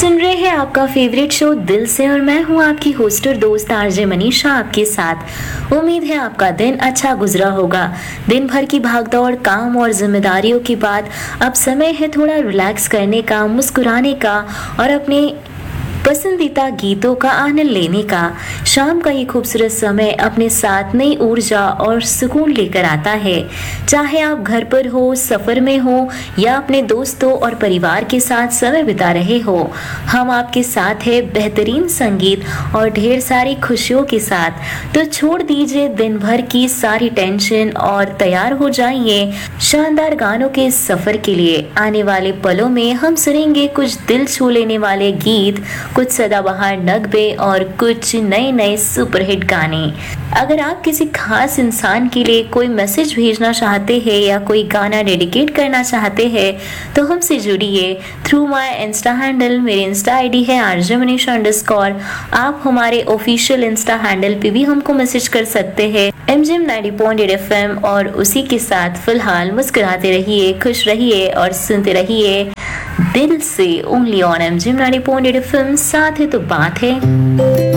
सुन रहे हैं आपका फेवरेट शो दिल से और मैं हूं आपकी होस्ट और दोस्त आरजे मनीषा आपके साथ। उम्मीद है आपका दिन अच्छा गुजरा होगा। दिन भर की भागदौड़, काम और जिम्मेदारियों के बाद अब समय है थोड़ा रिलैक्स करने का, मुस्कुराने का और अपने पसंदीदा गीतों का आनंद लेने का। शाम का ये खूबसूरत समय अपने साथ नई ऊर्जा और सुकून लेकर आता है। चाहे आप घर पर हो, सफर में हो या अपने दोस्तों और परिवार के साथ समय बिता रहे हो, हम आपके साथ है बेहतरीन संगीत और ढेर सारी खुशियों के साथ। तो छोड़ दीजिए दिन भर की सारी टेंशन और तैयार हो जाइए शानदार गानों के सफर के लिए। आने वाले पलों में हम सुनेंगे कुछ दिल छू लेने वाले गीत, कुछ सदाबहार नगमे और कुछ नए नए सुपरहिट गाने। अगर आप किसी खास इंसान के लिए कोई मैसेज भेजना चाहते हैं या कोई गाना डेडिकेट करना चाहते हैं तो हमसे जुड़िए थ्रू माय इंस्टा हैंडल। मेरे इंस्टा आईडी है rjmanisha_। आप हमारे ऑफिशियल इंस्टा हैंडल पे भी हमको मैसेज कर सकते हैं MGM 90.8 FM। और उसी के साथ फिलहाल मुस्कुराते रहिए, खुश रहिए और सुनते रहिए दिल से ओनली ऑन MGM 90.8 FM। साथ है तो बात है।